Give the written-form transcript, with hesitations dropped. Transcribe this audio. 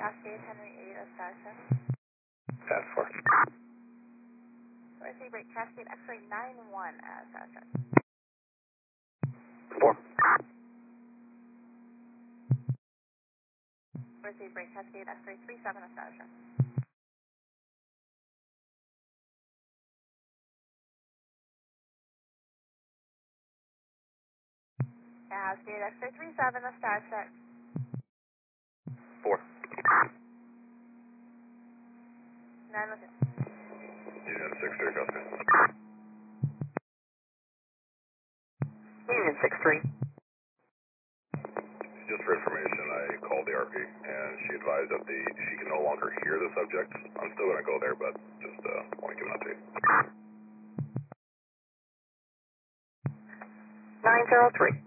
Cascade, Henry 8, Star 7. Pass 4. North Sea Break, Cascade, X-ray 91, Star 4. North Sea Break, Cascade, X-ray 37, Star 7. Cascade, X-ray 37, Star 6. 4. 9 with it. Union 6-3, copy. Union 6-3. Just for information, I called the RP, and she advised that she can no longer hear the subject. I'm still going to go there, but just want to give an update. 903.